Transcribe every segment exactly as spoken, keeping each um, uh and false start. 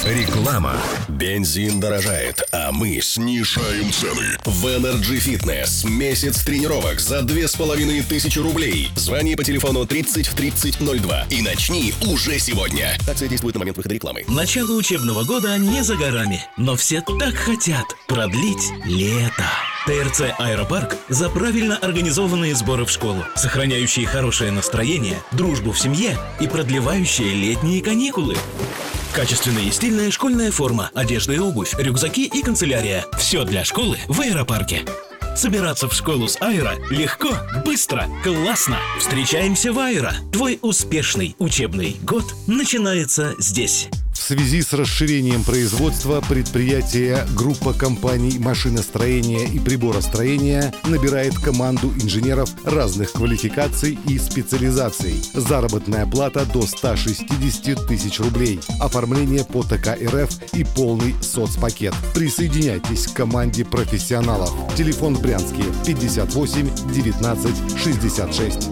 Реклама. Бензин дорожает, а мы снижаем цены. В Energy Fitness месяц тренировок за две с половиной тысячи рублей. Звони по телефону тридцать тридцать ноль два и начни уже сегодня. Акция действует на момент выхода рекламы. Начало учебного года не за горами, но все так хотят продлить лето. ТРЦ «Аэропарк» за правильно организованные сборы в школу, сохраняющие хорошее настроение, дружбу в семье и продлевающие летние каникулы. Качественная и стильная школьная форма, одежда и обувь, рюкзаки и канцелярия. Все для школы в «Аэропарке». Собираться в школу с «Аэро» легко, быстро, классно. Встречаемся в «Аэро». Твой успешный учебный год начинается здесь. В связи с расширением производства предприятие группа компаний машиностроения и приборостроения набирает команду инженеров разных квалификаций и специализаций. Заработная плата до ста шестидесяти тысяч рублей. Оформление по ТК РФ и полный соцпакет. Присоединяйтесь к команде профессионалов. Телефон в Брянске пятьдесят восемь девятнадцать шестьдесят шесть.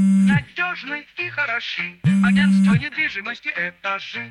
Надежный и хороший. Агентство недвижимости «Этажи».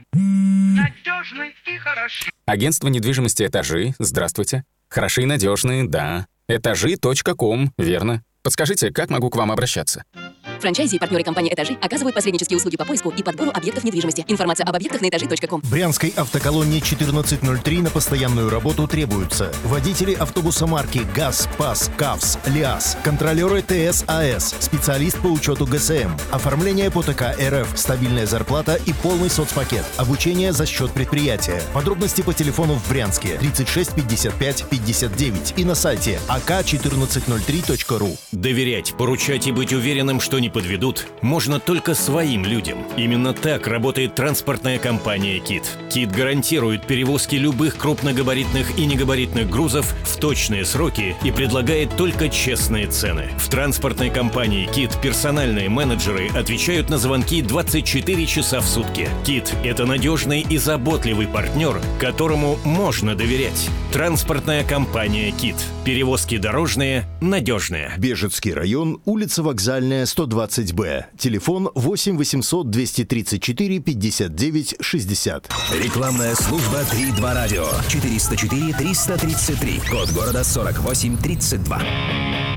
Надежный и хороший. Агентство недвижимости «Этажи». Здравствуйте. Хороши и надежные, да. Этажи точка ком, верно. Подскажите, как могу к вам обращаться? Франчайзи и партнеры компании «Этажи» оказывают посреднические услуги по поиску и подбору объектов недвижимости. Информация об объектах на этажи точка ком. Брянской автоколонне четырнадцать ноль три на постоянную работу требуются водители автобуса марки ГАЗ, ПАС, КАВС, ЛиАЗ, контролеры ТС АС, специалист по учету ГСМ, оформление по ТК РФ, стабильная зарплата и полный соцпакет, обучение за счет предприятия. Подробности по телефону в Брянске тридцать шесть пятьдесят пять пятьдесят девять и на сайте а ка четырнадцать ноль три точка ру. Доверять, поручать и быть уверенным, что не подведут, можно только своим людям. Именно так работает транспортная компания «КИТ». «КИТ» гарантирует перевозки любых крупногабаритных и негабаритных грузов в точные сроки и предлагает только честные цены. В транспортной компании «КИТ» персональные менеджеры отвечают на звонки двадцать четыре часа в сутки. «КИТ» — это надежный и заботливый партнер, которому можно доверять. Транспортная компания «КИТ». Перевозки дорожные, надежные. Бежецкий район, улица Вокзальная, сто двадцать Б. Телефон восемь восемьсот двести тридцать четыре пятьдесят девять шестьдесят. Рекламная служба три два радио. четыреста четыре триста тридцать три. Код города сорок восемь тридцать два.